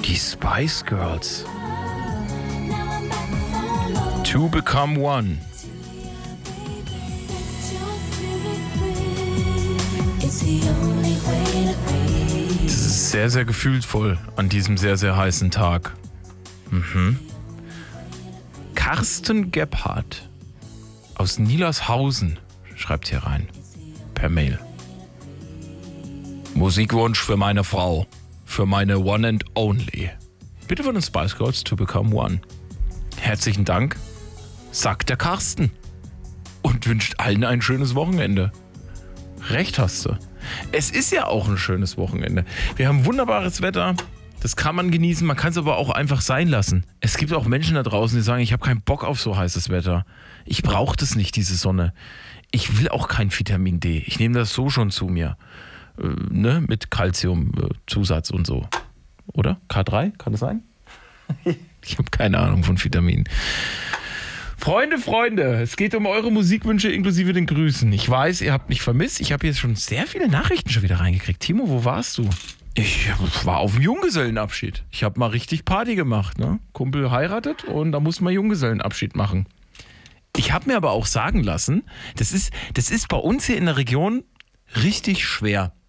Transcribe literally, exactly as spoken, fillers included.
Die Spice Girls. To Become One. Das ist sehr, sehr gefühlvoll an diesem sehr, sehr heißen Tag. Mhm. Carsten Gebhardt aus Nielershausen schreibt hier rein. Per Mail. Musikwunsch für meine Frau. Für meine One and Only. Bitte von den Spice Girls To Become One. Herzlichen Dank, sagt der Carsten. Und wünscht allen ein schönes Wochenende. Recht hast du. Es ist ja auch ein schönes Wochenende. Wir haben wunderbares Wetter. Das kann man genießen. Man kann es aber auch einfach sein lassen. Es gibt auch Menschen da draußen, die sagen, ich habe keinen Bock auf so heißes Wetter. Ich brauche das nicht, diese Sonne. Ich will auch kein Vitamin D. Ich nehme das so schon zu mir. Äh, ne? Mit Calcium-Zusatz und so. Oder? K drei? Kann das sein? Ich habe keine Ahnung von Vitaminen. Freunde, Freunde, es geht um eure Musikwünsche inklusive den Grüßen. Ich weiß, ihr habt mich vermisst. Ich habe jetzt schon sehr viele Nachrichten schon wieder reingekriegt. Timo, wo warst du? Ich war auf dem Junggesellenabschied. Ich habe mal richtig Party gemacht. Ne? Kumpel heiratet und da mussten wir Junggesellenabschied machen. Ich habe mir aber auch sagen lassen, das ist, das ist bei uns hier in der Region richtig schwer.